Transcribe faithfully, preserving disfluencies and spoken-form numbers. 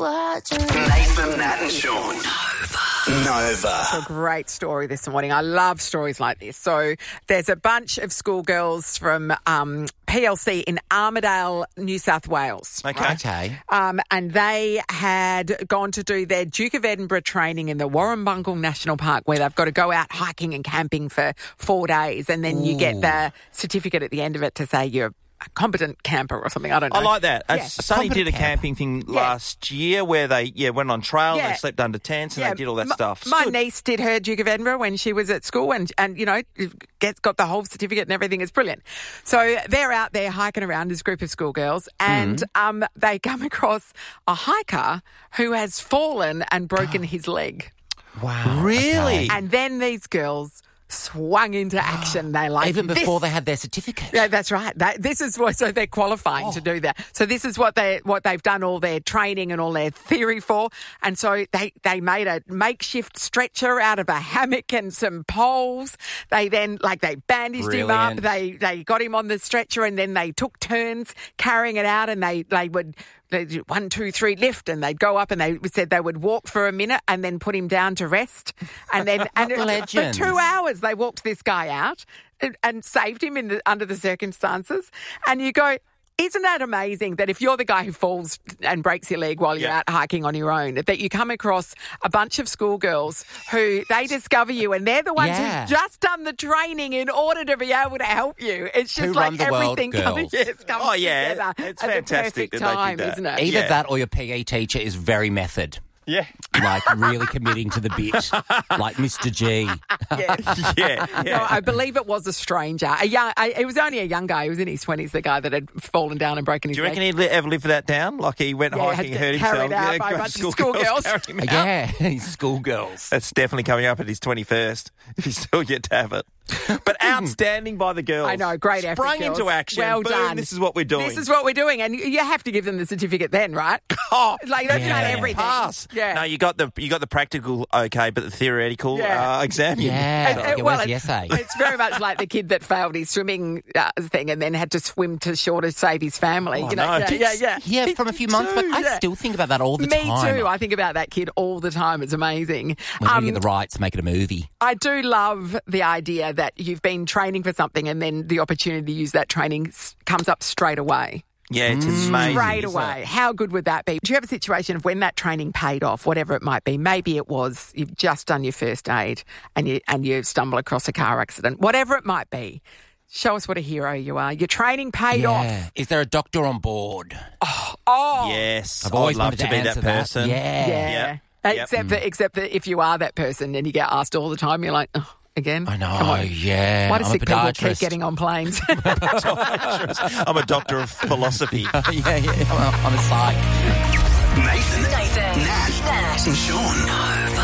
watching. Nathan, Nat and Sean. Nova. A great story this morning. I love stories like this. So there's a bunch of schoolgirls from um, P L C in Armidale, New South Wales. Okay. Okay. Um, and they had gone to do their Duke of Edinburgh training in the Warrumbungle National Park, where they've got to go out hiking and camping for four days. And then you get the certificate at the end of it to say you're a competent camper or something. I don't know. I like that. Yeah. Uh, Sonny did a Competent camping thing last year where they yeah went on trail, Yeah. they slept under tents, and Yeah, they did all that my, stuff. It's My good. niece did her Duke of Edinburgh when she was at school and, and you know, gets got the whole certificate and everything. It's brilliant. So they're out there hiking around, this group of schoolgirls, and Mm. um, they come across a hiker who has fallen and broken his leg. Wow. Really? okay. And then these girls swung into action. They like Even before this. they had their certificate. Yeah, that's right. That, this is what, so they're qualifying Oh. to do that. So this is what they what they've done all their training and all their theory for. And so they they made a makeshift stretcher out of a hammock and some poles. They then like they bandaged him up. Brilliant. They they got him on the stretcher and then they took turns carrying it out. And they they would. They'd do one, two, three, lift, and they'd go up and they said they would walk for a minute and then put him down to rest. And then and for Legends. two hours they walked this guy out and, and saved him in the, under the circumstances. And you go, isn't that amazing that if you're the guy who falls and breaks your leg while you're Yeah. out hiking on your own, that you come across a bunch of schoolgirls who they discover you and they're the ones Yeah. who've just done the training in order to be able to help you. It's just Who like run the world, everything coming, girls. yes, comes Oh, yeah. together It's at the fantastic perfect that they did time, that. isn't it? Either Yeah. that or your P E teacher is very method. Yeah. Like really committing to the bit. Like Mister G. Yeah. Yeah. No, yeah. I believe it was a stranger. A young, I, it was only a young guy. He was in his twenties, the guy that had fallen down and broken his Do you leg. reckon he'd li- ever live that down? Like he went Yeah, hiking, had hurt to himself. carried out by a great bunch of schoolgirls schoolgirls. carried him out. Yeah, he's schoolgirls. That's definitely coming up at his twenty-first, if he's still yet to have it. But outstanding by the girls. I know, great effort, Sprang girls. into action. Well Boom, done. this is what we're doing. This is what we're doing, and you have to give them the certificate then, right? Oh, Like they've Yeah. done everything. pass. Yeah. No, you got the you got the practical okay, but the theoretical Yeah. uh, exam. you- Yeah. And- and- Yeah, well, where's the it's, essay? it's very much like the kid that failed his swimming uh, thing and then had to swim to shore to save his family. Oh, you know, no. yeah, yeah, yeah. Yeah, from a few months, but too, I yeah. still think about that all the Me time. too. I think about that kid all the time. It's amazing. When Um, you get the rights, make it a movie. I do love the idea that you've been training for something and then the opportunity to use that training s- comes up straight away. Yeah, it's amazing. Straight isn't away. it? How good would that be? Do you have a situation of when that training paid off, whatever it might be? Maybe it was you've just done your first aid and you and you stumble across a car accident. Whatever it might be. Show us what a hero you are. Your training paid Yeah. off. Is there a doctor on board? Oh, Yes, I've always I'd love wanted to, be that answer person. Yeah. yeah. Yep. Except that, except that if you are that person and you get asked all the time, you're like, oh, again. I know, Come on. yeah. Why do I'm a sick people keep podiatrist. getting on planes? I'm a doctor of philosophy. yeah, yeah. I'm a, I'm a psych. Nathan, Nathan, Nat, Nat, and Sean.